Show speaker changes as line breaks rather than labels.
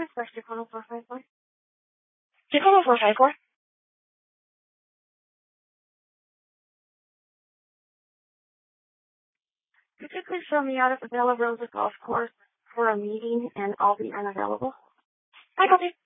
Dispatch Tacoma 454. Tacoma 454. Could you please show me out at the Bella Rosa Golf Course for a meeting and I'll be unavailable? I copy.